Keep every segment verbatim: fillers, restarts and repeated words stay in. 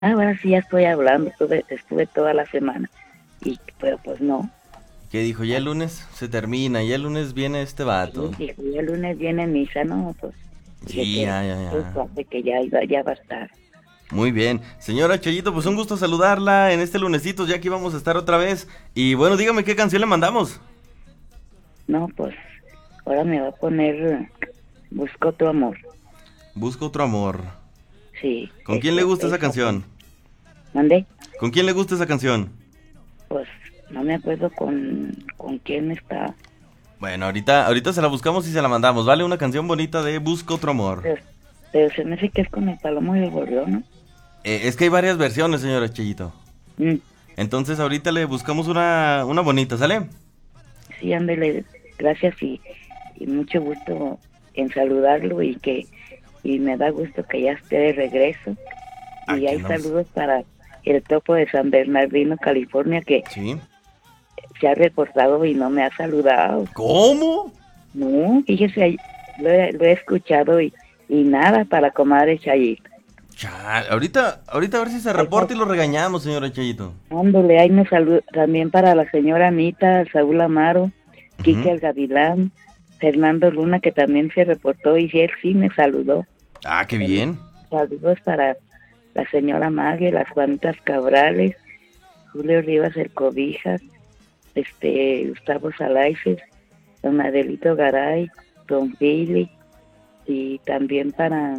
Ahora sí ya estoy hablando, estuve, estuve toda la semana. Y, pero pues no. ¿Qué dijo? Ya el lunes se termina, ya el lunes viene este vato. Sí, dijo, ya el lunes viene misa, no, pues dije Sí, que, ya, ya, pues, ya. de que ya, iba- ya va a estar. Muy bien. Señora Chayito, pues un gusto saludarla en este lunesito, ya que vamos a estar otra vez. Y bueno, dígame qué canción le mandamos. No, pues ahora me va a poner eh, Busco tu amor. Busco otro amor. Sí, ¿Con quién le esa, gusta esa esa. canción? ¿Mandé? ¿Con quién le gusta esa canción? Pues no me acuerdo con, con quién está. Bueno, ahorita, ahorita se la buscamos y se la mandamos, ¿vale? Una canción bonita de Busco otro amor. Pero, pero se me hace que es con el Palomo y el Gorrión, ¿no? Eh, es que hay varias versiones, señora Chayito. Mm, Entonces ahorita le buscamos una, una bonita, ¿sale? sí, ándele, gracias y, y mucho gusto en saludarlo y que y me da gusto que ya esté de regreso. Y Aquí hay andamos. saludos para el topo de San Bernardino, California, que ¿Sí? se ha reportado y no me ha saludado. ¿Cómo? No, fíjese, ahí, lo he, lo he escuchado y, y nada para comadre Chayito. Chale, ahorita, ahorita a ver si se Ahí está. reporta y lo regañamos, señora Chayito. Ándole, ahí me saluda también para la señora Anita, Saúl Amaro, Quique Ujú. el Gavilán, Fernando Luna, que también se reportó y él sí me saludó. Ah, qué También bien. saludos para la señora Mague, las Juanitas Cabrales, Julio Rivas el Cobijas, este, Gustavo Salaices, don Adelito Garay, don Billy, y también para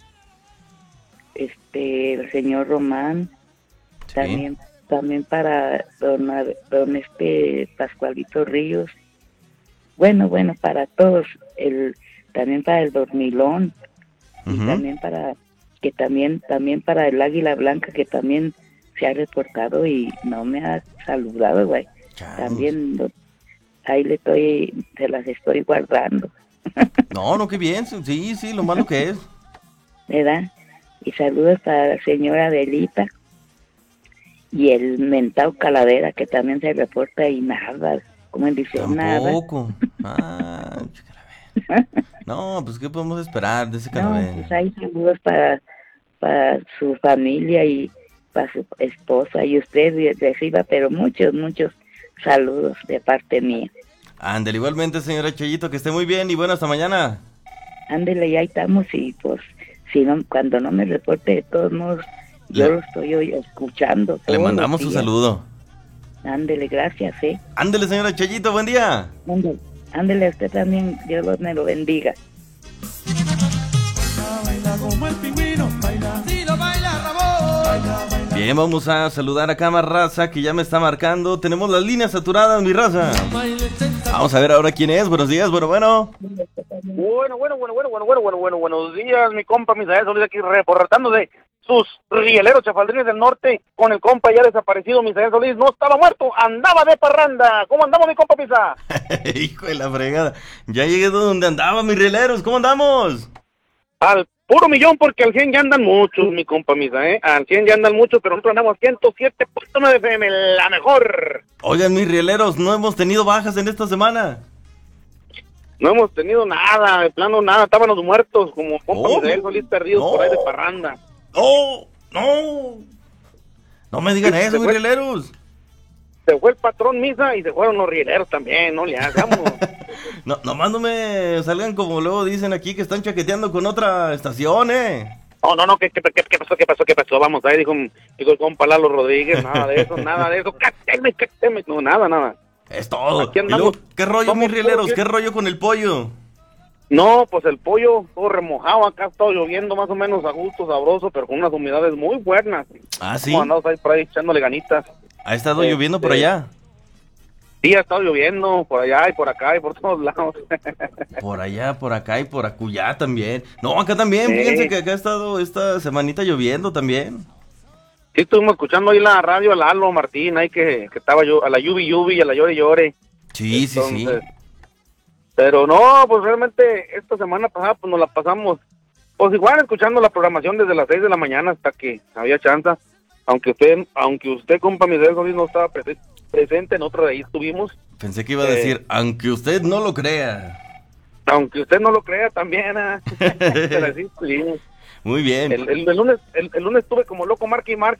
este el señor Román, Sí. también también para don, Ad- don este Pascualito Ríos, bueno, bueno, para todos, el también para el Dormilón y Ujú. también para que también también para el Águila Blanca que también se ha reportado y no me ha saludado, güey. Changos. También lo- ahí le estoy, se las estoy guardando, No, no, qué bien. Sí, sí, lo malo que es. ¿verdad? Y saludos para la señora Adelita y el mentado Calavera que también se reporta y nada, como él dice, nada. Tampoco. Ah, chica. No, pues qué podemos esperar de ese No, pues calavera. hay saludos para, para su familia y para su esposa y usted re- reciba, pero muchos, muchos saludos de parte mía. Ándale, igualmente, señora Chayito, que esté muy bien y bueno, hasta mañana. Ándele, ya estamos y pues si no, cuando no me reporte de todos modos, yo Le, lo estoy hoy escuchando le todos los mandamos su días. saludo. Ándele, gracias, eh. Ándale, señora Chayito, buen día. Ándele, ándele a usted también, Dios los me lo bendiga. Baila como el pingüino, baila. Si lo baila Ramón. Baila, baila. Bien, vamos a saludar acá a más raza que ya me está marcando. Tenemos las líneas saturadas, mi raza. Baile sensacional. Vamos a ver ahora quién es. Buenos días, bueno, bueno. Bueno, bueno, bueno, bueno, bueno, bueno, bueno, bueno, buenos días, mi compa Misael Solís aquí reportando de sus rieleros chafaldrines del norte con el compa ya desaparecido Misael Solís. No estaba muerto, andaba de parranda. ¿Cómo andamos, mi compa Misa? Hijo de la fregada. Ya llegué donde andaba, mis rieleros. ¿Cómo andamos? Al puro millón, porque al cien ya andan muchos, mi compa Misa, ¿eh? Al cien ya andan muchos, pero nosotros andamos ciento siete punto nueve F M, la mejor. Oigan, mis rieleros, no hemos tenido bajas en esta semana. No hemos tenido nada, de plano nada, estábamos muertos como compa ¿Cómo? Misael Solís perdidos No. por ahí de parranda. ¡No! ¡No! No me digan Sí, eso, se mis fue. rieleros. Se fue el patrón Misa y se fueron los rieleros también, no le hagamos. No, nomás no me salgan como luego dicen aquí que están chaqueteando con otra estación, ¿eh? No, no, no, ¿qué, qué, qué, qué pasó, qué pasó, qué pasó? Vamos, ahí dijo, dijo el compa Lalo Rodríguez, nada de eso, nada de eso, cáteme, cáteme, no, nada, nada. Es todo. Aquí Y luego, andamos. ¿qué rollo, Somos mis rieleros? puros ¿Qué rollo con el pollo? No, pues el pollo todo remojado, acá está lloviendo más o menos a gusto, sabroso, pero con unas humedades muy buenas. Ah, sí. Como andamos ahí por ahí echándole ganitas. Ha estado Este, lloviendo por allá. Sí, ha estado lloviendo por allá y por acá y por todos lados. Por allá, por acá y por acullá también. No, acá también, Sí. fíjense que acá ha estado esta semanita lloviendo también. Sí, estuvimos escuchando ahí la radio a Lalo Martín, ahí que, que estaba yo, a la Yubi Yubi y a la Llore Llore. Sí, sí, sí. Entonces, pero no, pues realmente esta semana pasada pues nos la pasamos, pues igual escuchando la programación desde las seis de la mañana hasta que había chance, aunque usted, aunque usted, compa Miguel Solís, no estaba prese- presente, en otro de ahí estuvimos, Pensé que iba a Eh. decir, aunque usted no lo crea. aunque usted no lo crea también, ah, pero así estuvimos. Muy bien. El, el, el lunes el, el lunes estuve como loco, marque y marque.